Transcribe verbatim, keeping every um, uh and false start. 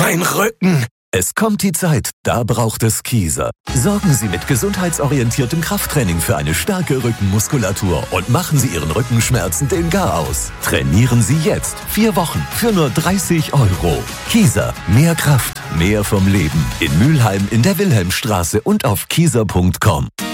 mein Rücken. Es kommt die Zeit, da braucht es Kieser. Sorgen Sie mit gesundheitsorientiertem Krafttraining für eine starke Rückenmuskulatur und machen Sie Ihren Rückenschmerzen den Gar aus. Trainieren Sie jetzt vier Wochen für nur dreißig Euro. Kieser, mehr Kraft, mehr vom Leben. In Mülheim in der Wilhelmstraße und auf kieser punkt com.